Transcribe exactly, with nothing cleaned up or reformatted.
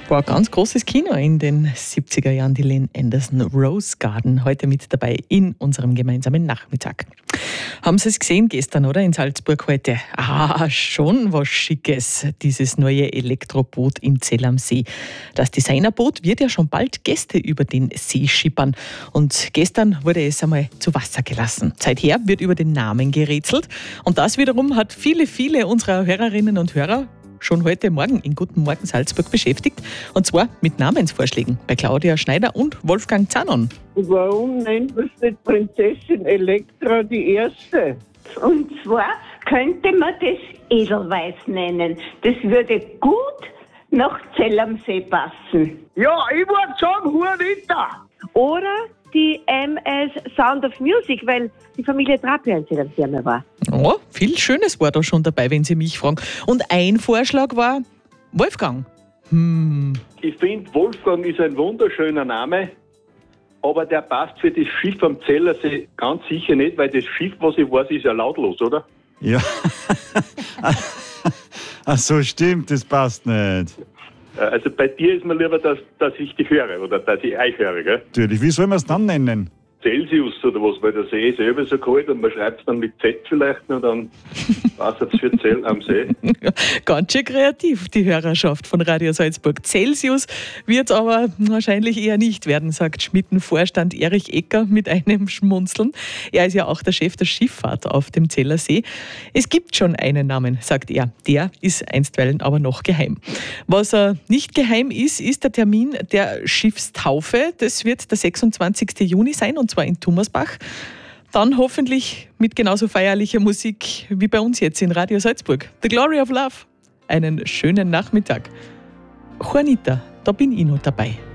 War ein ganz großes Kino in den siebziger Jahren, die Lynn Anderson Rose Garden. Heute mit dabei in unserem gemeinsamen Nachmittag. Haben Sie es gesehen gestern, oder? In Salzburg heute. Ah, schon was Schickes, dieses neue Elektroboot im Zell am See. Das Designerboot wird ja schon bald Gäste über den See schippern. Und gestern wurde es einmal zu Wasser gelassen. Seither wird über den Namen gerätselt. Und das wiederum hat viele, viele unserer Hörerinnen und Hörer schon heute Morgen in Guten Morgen Salzburg beschäftigt. Und zwar mit Namensvorschlägen bei Claudia Schneider und Wolfgang Zanon. Warum nennt man es nicht Prinzessin Elektra die Erste? Und zwar könnte man das Edelweiß nennen. Das würde gut nach Zell am See passen. Ja, ich würde sagen Juanita. Oder die M S Sound of Music, weil die Familie Trapp ja ein Zell am See einmal war. Oh, viel Schönes war da schon dabei, wenn Sie mich fragen. Und ein Vorschlag war Wolfgang. Hm. Ich finde, Wolfgang ist ein wunderschöner Name, aber der passt für das Schiff am Zellersee ganz sicher nicht, weil das Schiff, was ich weiß, ist ja lautlos, oder? Ja. Ach so, stimmt, das passt nicht. Also bei dir ist mir lieber, dass, dass ich dich höre oder dass ich euch höre, gell? Natürlich. Wie soll man es dann nennen? Celsius oder was, weil der See ist selber so kalt und man schreibt es dann mit Z vielleicht und dann passt es für Zell am See. Ganz schön kreativ, die Hörerschaft von Radio Salzburg. Celsius wird es aber wahrscheinlich eher nicht werden, sagt Schmitten-Vorstand Erich Ecker mit einem Schmunzeln. Er ist ja auch der Chef der Schifffahrt auf dem Zellersee. Es gibt schon einen Namen, sagt er. Der ist einstweilen aber noch geheim. Was er nicht geheim ist, ist der Termin der Schiffstaufe. Das wird der sechsundzwanzigsten Juni sein, und zwar in Thomasbach. Dann hoffentlich mit genauso feierlicher Musik wie bei uns jetzt in Radio Salzburg. The Glory of Love. Einen schönen Nachmittag. Juanita, da bin ich noch dabei.